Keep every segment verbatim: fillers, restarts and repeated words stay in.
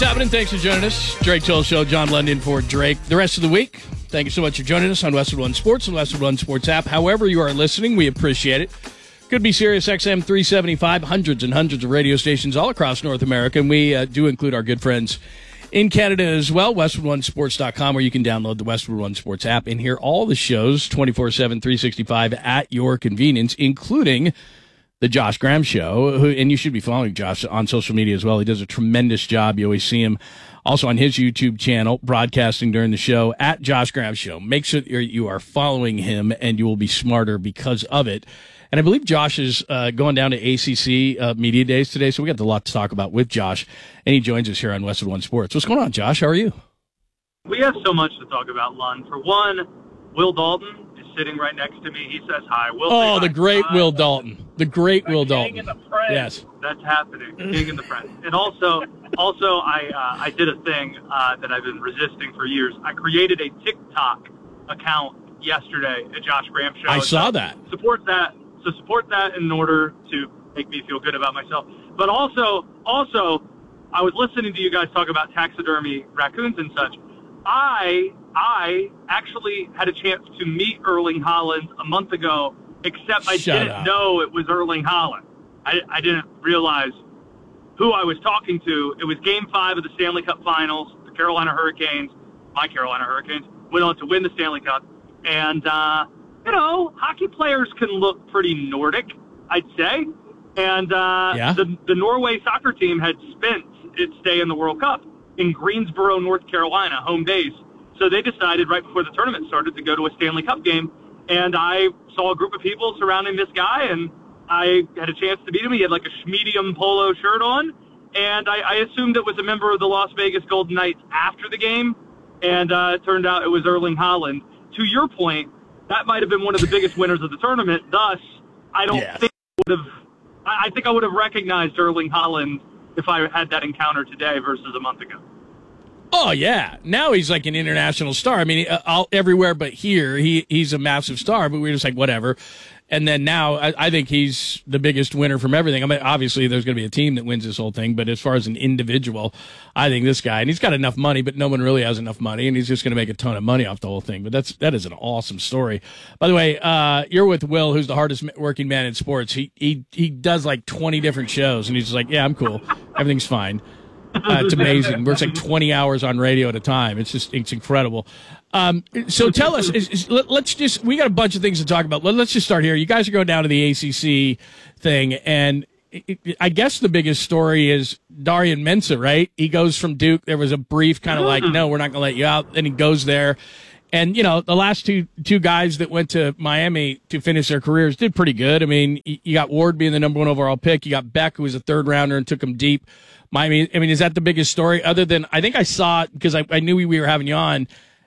Happening. Thanks for joining us. Drake Toll Show, John London for Drake. The rest of the week, thank you so much for joining us on Westwood One Sports and Westwood One Sports app. However you are listening, we appreciate it. Could be Sirius X M three seventy-five, hundreds and hundreds of radio stations all across North America, and we uh, do include our good friends in Canada as well, westwood one sports dot com, where you can download the Westwood One Sports app and hear all the shows twenty-four seven, three sixty-five at your convenience, including the Josh Graham Show, who, and you should be following Josh on social media as well. He does a tremendous job. You always see him also on his YouTube channel, broadcasting during the show, at Josh Graham Show. Make sure that you are following him, and you will be smarter because of it. And I believe Josh is uh, going down to A C C uh, Media Days today, so we got a lot to talk about with Josh, and he joins us here on Westwood One Sports. What's going on, Josh? How are you? We have so much to talk about, Lund. For one, Will Dalton is sitting right next to me. He says hi. Will oh, hi. the great hi. Will Dalton. The great the Will king Dalton. In the press. Yes. That's happening. King in the press. And also, also I uh, I did a thing uh, that I've been resisting for years. I created a TikTok account yesterday at Josh Graham Show. I saw so that. Support that. So support that in order to make me feel good about myself. But also, also, I was listening to you guys talk about taxidermy raccoons and such. I I actually had a chance to meet Erling Haaland a month ago, except I Shut didn't up. know it was Erling Haaland. I, I didn't realize who I was talking to. It was Game five of the Stanley Cup Finals. The Carolina Hurricanes, my Carolina Hurricanes, went on to win the Stanley Cup. And, uh, you know, hockey players can look pretty Nordic, I'd say. And uh, Yeah. the, the Norway soccer team had spent its stay in the World Cup in Greensboro, North Carolina, home base. So they decided right before the tournament started to go to a Stanley Cup game. And I saw a group of people surrounding this guy, and I had a chance to meet him. He had like a medium polo shirt on, and I, I assumed it was a member of the Las Vegas Golden Knights after the game, and uh, it turned out it was Erling Haaland. To your point, that might have been one of the biggest winners of the tournament. Thus, I don't Yeah. think I would have. I I think I would have recognized Erling Haaland if I had that encounter today versus a month ago. Oh, yeah. Now he's like an international star. I mean, uh, all, everywhere but here, he he's a massive star, but we were just like, whatever. And then now I, I think he's the biggest winner from everything. I mean, obviously there's going to be a team that wins this whole thing, but as far as an individual, I think this guy, and he's got enough money, but no one really has enough money, and he's just going to make a ton of money off the whole thing. But that's that is an awesome story. By the way, uh, you're with Will, who's the hardest working man in sports. He he he does like twenty different shows, and he's just like, yeah, I'm cool. Everything's fine. Uh, it's amazing. Works like twenty hours on radio at a time. It's just, it's incredible. Um, so tell us, is, is, let, let's just, we got a bunch of things to talk about. Let, let's just start here. You guys are going down to the A C C thing, and it, it, I guess the biggest story is Darian Mensah, right? He goes from Duke. There was a brief kind of like, no, we're not going to let you out. Then he goes there. And, you know, the last two two guys that went to Miami to finish their careers did pretty good. I mean, you got Ward being the number one overall pick. You got Beck, who was a third rounder and took him deep. Miami, I mean, is that the biggest story? Other than, I think I saw it because I, I knew we were having you on.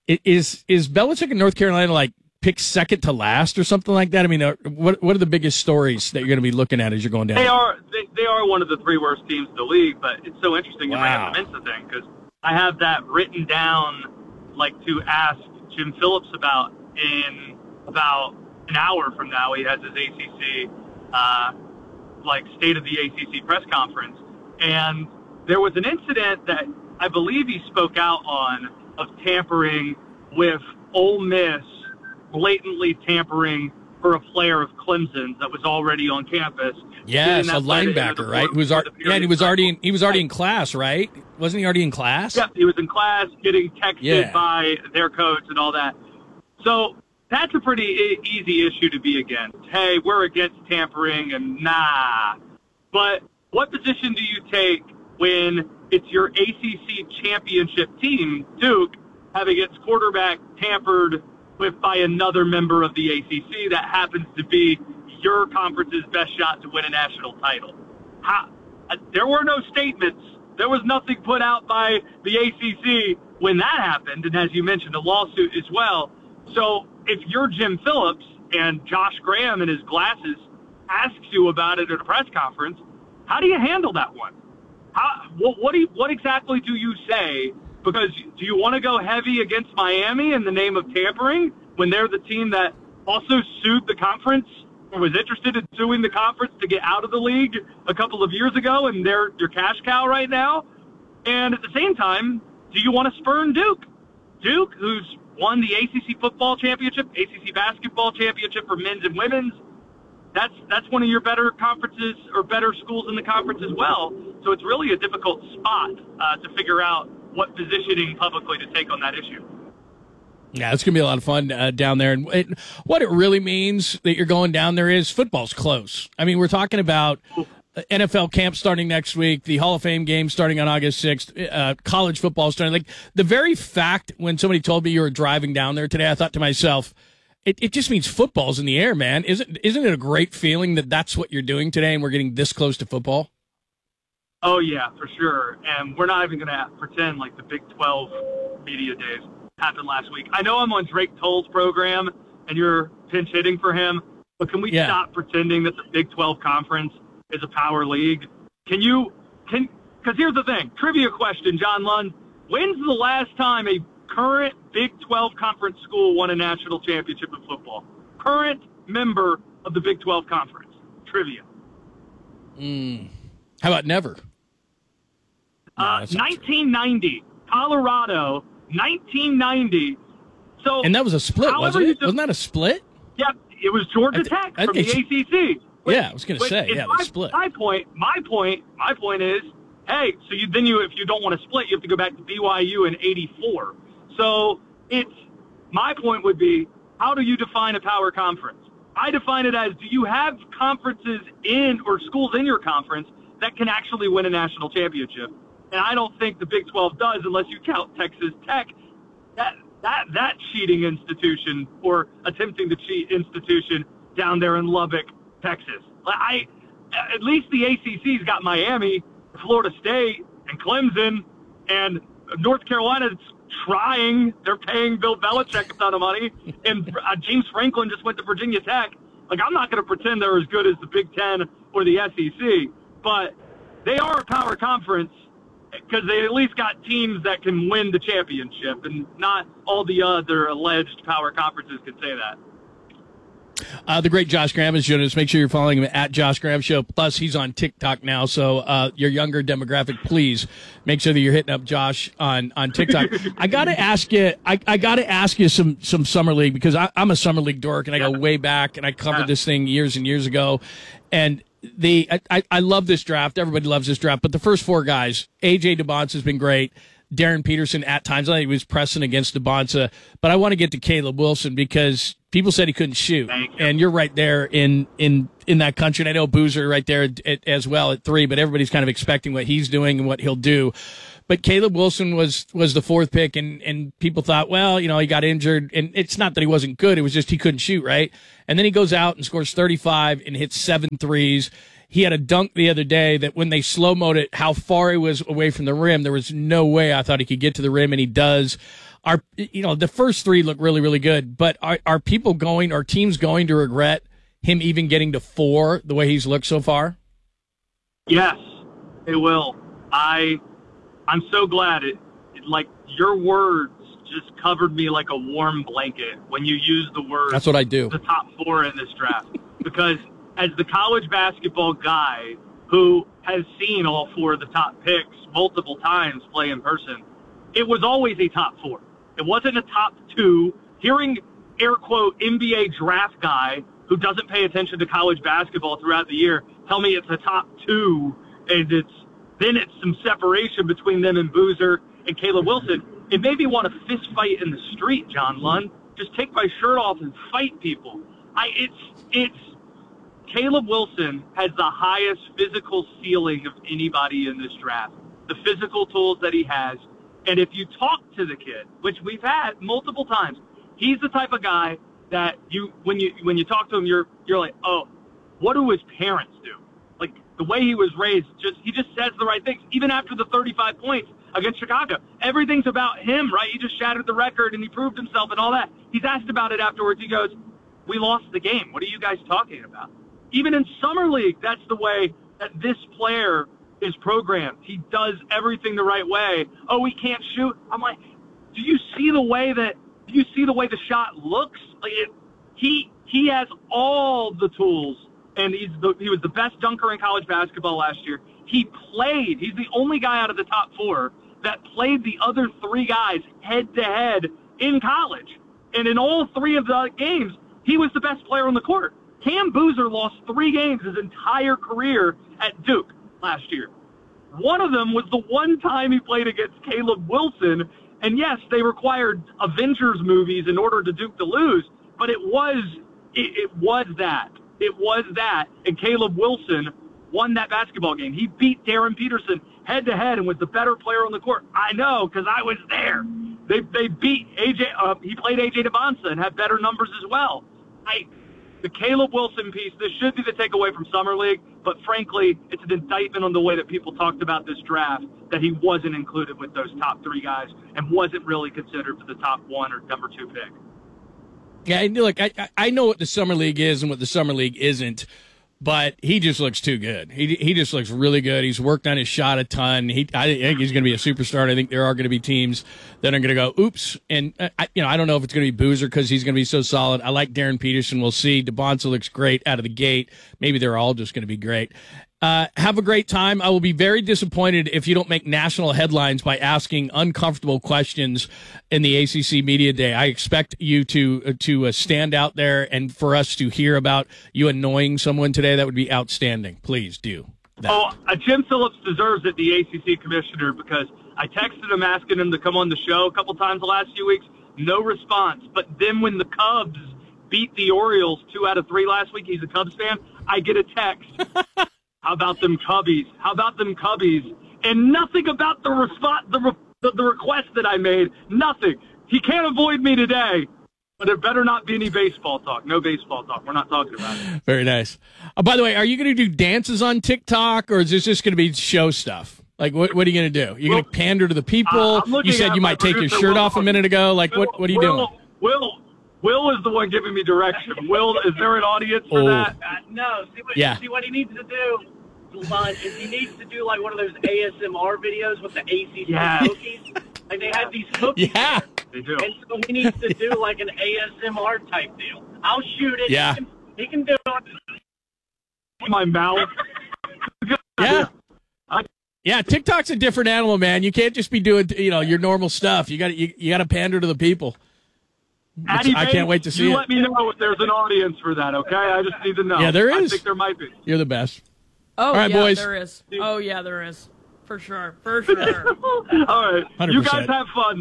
Is is Belichick in North Carolina like picked second to last or something like that? I mean, what what are the biggest stories that you're going to be looking at as you're going down? They are they, they are one of the three worst teams in the league, but it's so interesting Wow. you bring up the Mensa thing because I have that written down, like to ask Jim Phillips about in about an hour from now. He has his A C C, uh, like state of the A C C press conference, and there was an incident that I believe he spoke out on of tampering with Ole Miss, blatantly tampering for a player of Clemson's that was already on campus. Yes, Getting a that player to enter linebacker, the right? portal Who was before ar- the yeah, period and he was already in, started. he was already in class, right? Wasn't he already in class? Yeah, he was in class, getting texted Yeah. by their coach and all that. So that's a pretty e- easy issue to be against. Hey, we're against tampering, and nah. But what position do you take when it's your A C C championship team, Duke, having its quarterback tampered with by another member of the A C C that happens to be your conference's best shot to win a national title? How, uh, there were no statements. There was nothing put out by the A C C when that happened, and as you mentioned, a lawsuit as well. So if you're Jim Phillips and Josh Graham in his glasses asks you about it at a press conference, how do you handle that one? How, what, what, do you, what exactly do you say? Because do you want to go heavy against Miami in the name of tampering when they're the team that also sued the conference or was interested in suing the conference to get out of the league a couple of years ago, and they're your cash cow right now? And at the same time, do you want to spurn Duke? Duke, who's won the A C C football championship, A C C basketball championship for men's and women's, that's that's one of your better conferences or better schools in the conference as well. So it's really a difficult spot uh, to figure out what positioning publicly to take on that issue. Yeah, it's going to be a lot of fun uh, down there. And it, what it really means that you're going down there is football's close. I mean, we're talking about N F L camp starting next week, the Hall of Fame game starting on August sixth, uh, college football starting. Like, the very fact when somebody told me you were driving down there today, I thought to myself, it, it just means football's in the air, man. Isn't, isn't it a great feeling that that's what you're doing today and we're getting this close to football? Oh, yeah, for sure. And we're not even going to pretend like the Big twelve media days happened last week. I know I'm on Drake Toll's program and you're pinch hitting for him, but can we yeah. stop pretending that the Big twelve conference is a power league? Can you, can, because here's the thing, trivia question, John Lund. When's the last time a current Big twelve conference school won a national championship in football? Current member of the Big twelve conference. Trivia. Mm. How about never? No, uh, nineteen ninety, Colorado, nineteen ninety. So, and that was a split, wasn't it? Just, wasn't that a split? Yeah, it was Georgia th- Tech from the she, A C C. Which, yeah, I was going to say, yeah, my, they split. My point, my point, my point is, hey, so you then you if you don't want to split, you have to go back to B Y U in eighty-four. So it's my point would be, how do you define a power conference? I define it as, do you have conferences in or schools in your conference that can actually win a national championship? And I don't think the Big twelve does, unless you count Texas Tech, that that that cheating institution or attempting to cheat institution down there in Lubbock, Texas. I at least the A C C's got Miami, Florida State, and Clemson, and North Carolina's trying. They're paying Bill Belichick a ton of money, and uh, James Franklin just went to Virginia Tech. Like, I'm not going to pretend they're as good as the Big Ten or the S E C, but they are a power conference because they at least got teams that can win the championship, and not all the other alleged power conferences can say that. Uh, the great Josh Graham is joining us. Make sure you're following him at Josh Graham Show. Plus, he's on TikTok now, so uh, your younger demographic, please make sure that you're hitting up Josh on, on TikTok. I got to ask you, I, I got to ask you some some summer league, because I, I'm a summer league dork, and I go way back, and I covered this thing years and years ago, and the I, I love this draft. Everybody loves this draft, but the first four guys, A J DeBonce has been great. Darren Peterson at times, I think he was pressing against DeBonce, but I want to get to Caleb Wilson because people said he couldn't shoot, you. and you're right there in in in that country. And I know Boozer right there at, at, as well at three, but everybody's kind of expecting what he's doing and what he'll do. But Caleb Wilson was was the fourth pick, and and people thought, well, you know, he got injured, and it's not that he wasn't good; it was just he couldn't shoot, right? And then he goes out and scores thirty-five and hits seven threes. He had a dunk the other day that when they slow-moed it, how far he was away from the rim, there was no way I thought he could get to the rim, and he does. Our, you know, the first three look really, really good, but are, are people going, are teams going to regret him even getting to four the way he's looked so far? Yes, it will. I, I'm so glad it, it like your words just covered me like a warm blanket when you use the word. That's what I do. The top four in this draft, because as the college basketball guy who has seen all four of the top picks multiple times play in person, it was always a top four. It wasn't a top two. Hearing, air quote, N B A draft guy who doesn't pay attention to college basketball throughout the year tell me it's a top two, and it's then it's some separation between them and Boozer and Caleb Wilson. It made me want to fist fight in the street, John Lund. Just take my shirt off and fight people. I it's it's Caleb Wilson has the highest physical ceiling of anybody in this draft. The physical tools that he has. And if you talk to the kid, which we've had multiple times, he's the type of guy that you, when you, when you talk to him, you're, you're like, oh, what do his parents do? Like the way he was raised, just, he just says the right things. Even after the thirty-five points against Chicago, everything's about him, right? He just shattered the record and he proved himself and all that. He's asked about it afterwards. He goes, we lost the game. What are you guys talking about? Even in Summer League, that's the way that this player is programmed. He does everything the right way. Oh, he can't shoot. I'm like, do you see the way that do you see the way the shot looks? Like it, he he has all the tools, and he's the, he was the best dunker in college basketball last year. He played. He's the only guy out of the top four that played the other three guys head-to-head in college. And in all three of the games, he was the best player on the court. Cam Boozer lost three games his entire career at Duke last year. One of them was the one time he played against Caleb Wilson. And yes, they required Avengers movies in order to Duke to lose, but it was it, it was that. It was that. And Caleb Wilson won that basketball game. He beat Darren Peterson head-to-head and was the better player on the court. I know, because I was there. They they beat A J. Uh, he played A J Devonsa and had better numbers as well. I, the Caleb Wilson piece, this should be the takeaway from Summer League, but frankly, it's an indictment on the way that people talked about this draft, that he wasn't included with those top three guys and wasn't really considered for the top one or number two pick. Yeah, and look, I I know what the Summer League is and what the Summer League isn't, but he just looks too good. He he just looks really good. He's worked on his shot a ton. He I think he's going to be a superstar. I think there are going to be teams that are going to go, oops. And, I, you know, I don't know if it's going to be Boozer because he's going to be so solid. I like Darren Peterson. We'll see. Devonsa looks great out of the gate. Maybe they're all just going to be great. Uh, have a great time. I will be very disappointed if you don't make national headlines by asking uncomfortable questions in the A C C Media Day. I expect you to uh, to uh, stand out there and for us to hear about you annoying someone today. That would be outstanding. Please do that. Oh, uh, Jim Phillips deserves it, the A C C commissioner, because I texted him asking him to come on the show a couple times the last few weeks. No response. But then when the Cubs beat the Orioles two out of three last week, he's a Cubs fan, I get a text. How about them Cubbies? How about them Cubbies? And nothing about the response, the, re- the the request that I made. Nothing. He can't avoid me today, but there better not be any baseball talk. No baseball talk. We're not talking about it. Very nice. Oh, by the way, are you going to do dances on TikTok, or is this just going to be show stuff? Like, what what are you going to do? You're well, going to pander to the people? Uh, you said you might take your shirt Will, off a minute ago. Like, Will, what what are you Will, doing? Will Will is the one giving me direction. Will, is there an audience for oh. that? Uh, no. See what, yeah. see what he needs to do, Lon, is he needs to do like one of those A S M R videos with the A C C yes. cookies. Like they have these cookies. Yeah. They do. And so he needs to do like an A S M R type deal. I'll shoot it. Yeah. He can, he can do it. My mouth. Yeah. Yeah, TikTok's a different animal, man. You can't just be doing, you know, your normal stuff. You got you, you got to pander to the people. Addie I Bates, can't wait to see you it. let me know if there's an audience for that, okay? I just need to know. Yeah, there is. I think there might be. You're the best. Oh, All right, yeah, boys. there is. Oh, yeah, there is. For sure. For sure. All right. one hundred percent. You guys have fun.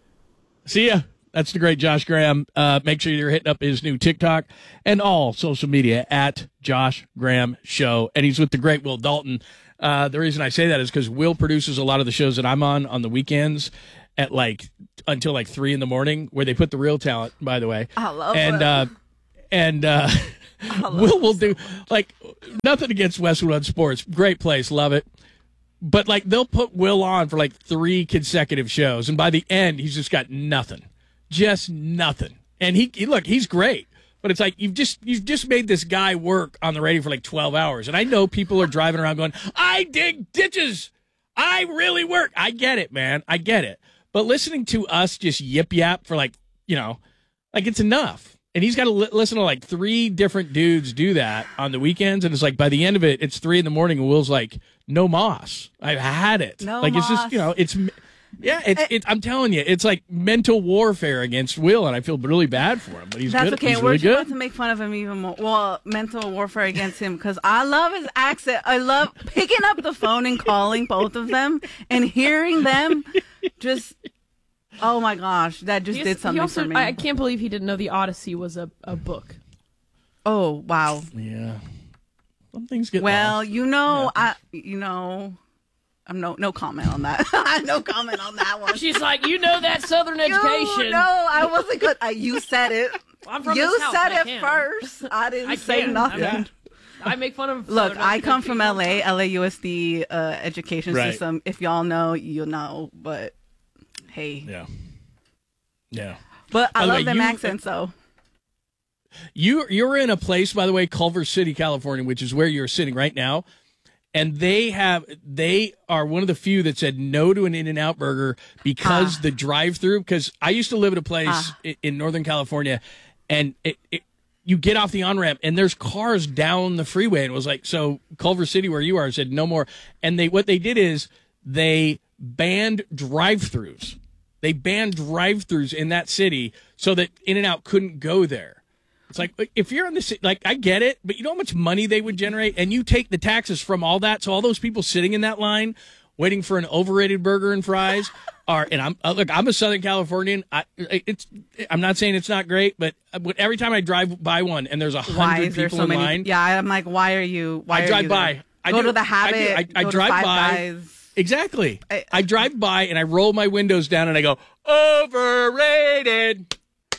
See ya. That's the great Josh Graham. Uh, make sure you're hitting up his new TikTok and all social media at Josh Graham Show. And he's with the great Will Dalton. Uh, the reason I say that is because Will produces a lot of the shows that I'm on on the weekends at like until like three in the morning, where they put the real talent, by the way. I love and, it. Uh, and uh, Will will do like nothing against Westwood One Sports. Great place. Love it. But like they'll put Will on for like three consecutive shows. And by the end, he's just got nothing. Just nothing. And he, he look, he's great. But it's like you've just you've just made this guy work on the radio for like twelve hours. And I know people are driving around going, I dig ditches. I really work. I get it, man. I get it. But listening to us just yip yap for like, you know, like it's enough. And he's got to li- listen to like three different dudes do that on the weekends. And it's like by the end of it, it's three in the morning. And Will's like, no moss. I've had it. No like moss. It's just, you know, it's. Yeah, it's, it, I'm telling you, it's like mental warfare against Will, and I feel really bad for him. But he's That's good. okay. He's We're really just good. about to make fun of him even more. Well, mental warfare against him because I love his accent. I love picking up the phone and calling both of them and hearing them just. Oh my gosh, that just He's- did something he also, for me. I I can't believe he didn't know the Odyssey was a, a book. Oh wow. Yeah, some things get Well, lost. you know, Yeah. I you know, I'm no no comment on that. No comment on that one. She's like, you know that Southern education. You, no, I wasn't good. I, you said it. I'm from You the South. said I it can. first. I didn't I say can. nothing. Yeah. I make fun of Look, Southern I come from education all L the A, time. L A U S D uh, education Right. system. If y'all know, you'll know. But hey, Yeah, yeah. but I By the love way, them you- accents though. You you're in a place, by the way, Culver City, California, which is where you're sitting right now, and they have they are one of the few that said no to an In-N-Out burger because Ah. the drive-through. Because I used to live at a place Ah. i- in Northern California, and it, it you get off the on-ramp and there's cars down the freeway. And it was like, so Culver City where you are said no more. And they what they did is they banned drive-thrus. They banned drive-thrus in that city so that In-N-Out couldn't go there. It's like, if you're in the city, like, I get it, but you know how much money they would generate? And you take the taxes from all that. So all those people sitting in that line waiting for an overrated burger and fries are, and I'm, uh, look, I'm a Southern Californian. I, it's, I'm not saying it's not great, but every time I drive by one and there's a hundred people so in many, line. Yeah, I'm like, why are you, why I are drive you by. There? I go do, to the Habit. I, I, I go drive to Five by. Guys. Exactly. I, I drive by and I roll my windows down and I go, overrated.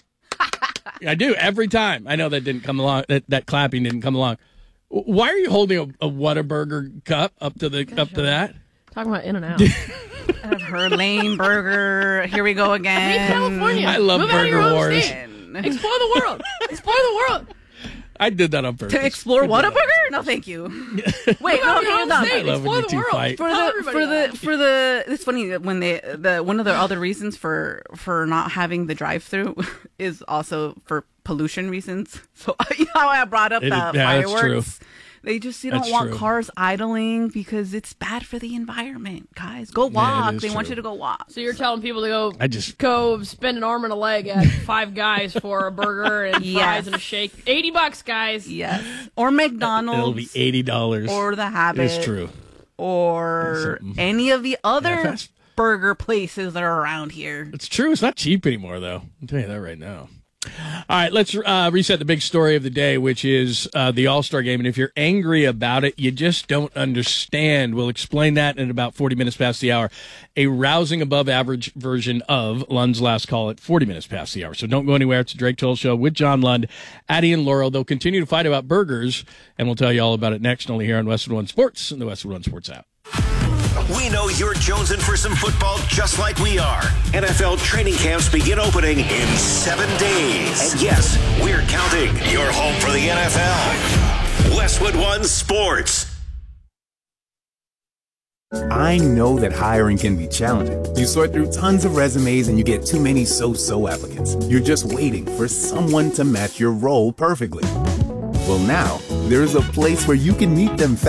I do every time. I know that didn't come along. That, that clapping didn't come along. Why are you holding a, a Whataburger cup up to the up to that? Talking about In-N-Out. Her Lane Burger. Here we go again. Hey, California. I love Move out of your Burger home Wars. state. Explore the world. Explore the world. I did that on purpose. To explore I did Whataburger? that. No, thank you. Wait, Move no, out of your you're home done. state. I love when Explore you the two world. fight. For Tell the everybody for the that. for the it's funny that when they the one of the other reasons for for not having the drive through is also for pollution reasons. So you know how I brought up It the is- yeah, that's fireworks. true. They just you don't That's want true. cars idling because it's bad for the environment, guys. Go it walk. is they want true. you to go walk. So you're telling people to go I just- go spend an arm and a leg at Five Guys for a burger and Yes. fries and a shake. eighty bucks, guys. Yes. Or McDonald's. It'll be eighty dollars. Or the Habit. It's true. Or Something. any of the other Yeah, fast- burger places that are around here. It's true. It's not cheap anymore, though. I'll tell you that right now. All right, let's uh, reset the big story of the day, which is uh, the All-Star Game. And if you're angry about it, you just don't understand. We'll explain that in about forty minutes past the hour. A rousing above-average version of Lund's Last Call at forty minutes past the hour. So don't go anywhere. It's the Drake Toll Show with John Lund, Addie, and Laurel. They'll continue to fight about burgers, and we'll tell you all about it next, only here on Westwood One Sports and the Westwood One Sports app. We know you're jonesing for some football just like we are. N F L training camps begin opening in seven days. And yes, we're counting. Your home for the N F L. Westwood One Sports. I know that hiring can be challenging. You sort through tons of resumes and you get too many so-so applicants. You're just waiting for someone to match your role perfectly. Well, now, there's a place where you can meet them fast.